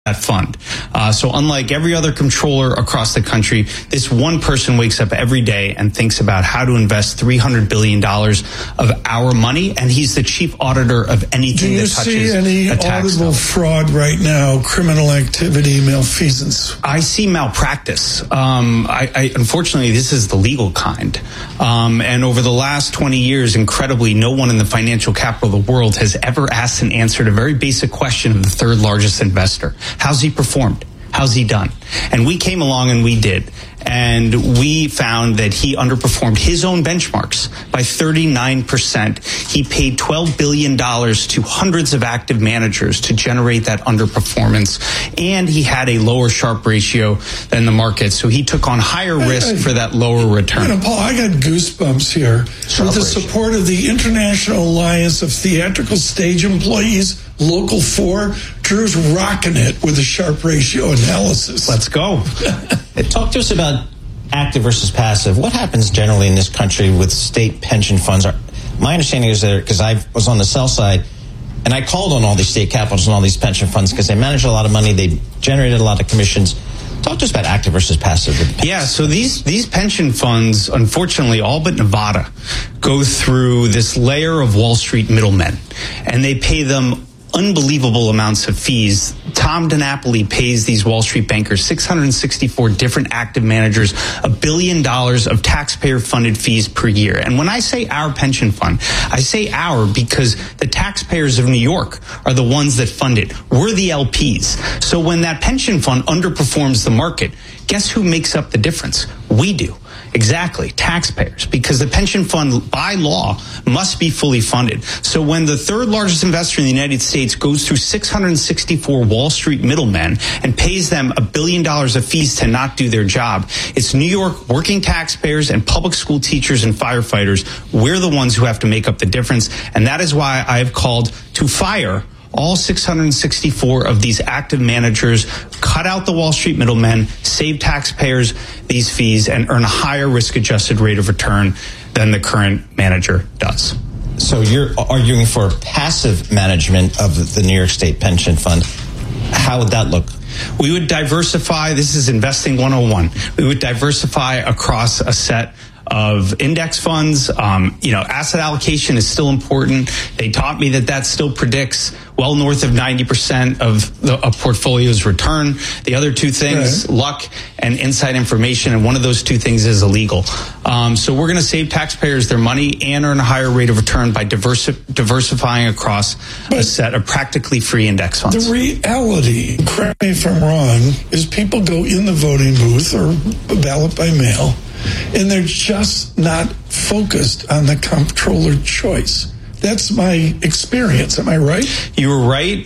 that fund. So unlike every other controller across the country, this one person wakes up every day and thinks about how to invest $300 billion of our money, and he's the chief auditor of anything that touches a tax. Do you see any audible fraud right now, criminal activity, malfeasance? I see malpractice. Unfortunately, this is the legal kind. And over the last 20 years, incredibly, no one in the financial capital of the world has ever asked and answered a very basic question of the third largest investor. How's he performed? How's he done? And we came along and we did. And we found that he underperformed his own benchmarks by 39%. He paid $12 billion to hundreds of active managers to generate that underperformance. And he had a lower Sharpe ratio than the market. So he took on higher risk for that lower return. You know, Paul, I got goosebumps here. With the support of the International Alliance of Theatrical Stage Employees, Local 4, Drew's rocking it with a Sharpe ratio analysis. Let's go. Talk to us about active versus passive. What happens generally in this country with state pension funds? My understanding is that, because I was on the sell side, and I called on all these state capitals and all these pension funds because they manage a lot of money, they generated a lot of commissions. Talk to us about active versus passive. Yeah, so these pension funds, unfortunately, all but Nevada, go through this layer of Wall Street middlemen, and they pay them unbelievable amounts of fees. Tom DiNapoli pays these Wall Street bankers, 664 different active managers, $1 billion of taxpayer-funded fees per year. And when I say our pension fund, I say our because the taxpayers of New York are the ones that fund it. We're the LPs. So when that pension fund underperforms the market, guess who makes up the difference? We do. Exactly, taxpayers, because the pension fund, by law, must be fully funded. So when the third largest investor in the United States goes through 664 Wall Street middlemen and pays them $1 billion of fees to not do their job, it's New York working taxpayers and public school teachers and firefighters. We're the ones who have to make up the difference, and that is why I have called to fire all 664 of these active managers, cut out the Wall Street middlemen, save taxpayers these fees, and earn a higher risk-adjusted rate of return than the current manager does. So you're arguing for passive management of the New York State Pension Fund. How would that look? We would diversify. This is Investing 101. We would diversify across a set of index funds. Asset allocation is still important. They taught me that still predicts well north of 90% of a portfolio's return. The other two things, luck and inside information, and one of those two things is illegal. So we're going to save taxpayers their money and earn a higher rate of return by diversifying across a set of practically free index funds. The reality, correct me if I'm wrong, is people go in the voting booth or ballot by mail, and they're just not focused on the comptroller choice. That's my experience. Am I right? You were right.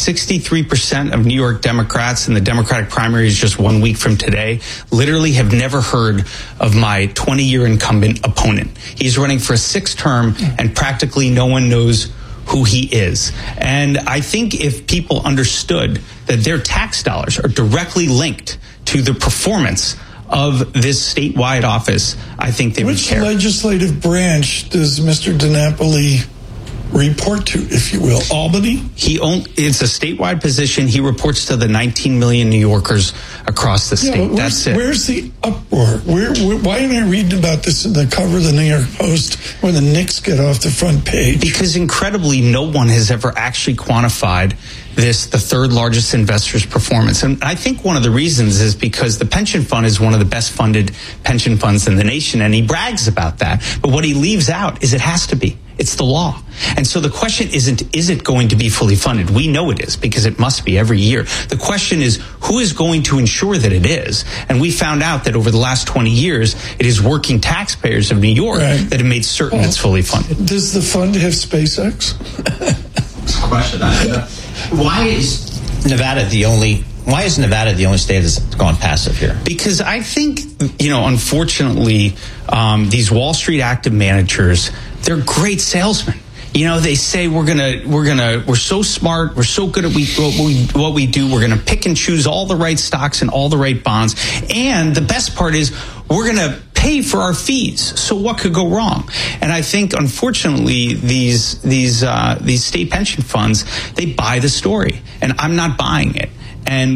63% of New York Democrats in the Democratic primaries just 1 week from today literally have never heard of my 20-year incumbent opponent. He's running for a sixth term, and practically no one knows who he is. And I think if people understood that their tax dollars are directly linked to the performance of this statewide office, I think they would care. Which legislative branch does Mr. DiNapoli report to, if you will? Albany? It's a statewide position. He reports to the 19 million New Yorkers across the state. That's it. Where's the uproar? Why am I reading about this in the cover of the New York Post when the Knicks get off the front page? Because incredibly, no one has ever actually quantified the third largest investor's performance. And I think one of the reasons is because the pension fund is one of the best funded pension funds in the nation, and he brags about that. But what he leaves out is it has to be. It's the law. And so the question isn't, is it going to be fully funded? We know it is, because it must be every year. The question is, who is going to ensure that it is? And we found out that over the last 20 years, it is working taxpayers of New York that have made certain it's fully funded. Does the fund have SpaceX? Why is Nevada the only state that's gone passive here? Because I think, unfortunately, these Wall Street active managers, they're great salesmen. They say we're so smart, we're so good at what we do, we're going to pick and choose all the right stocks and all the right bonds. And the best part is we're going to pay for our fees. So what could go wrong? And I think, unfortunately, these state pension funds, they buy the story, and I'm not buying it. And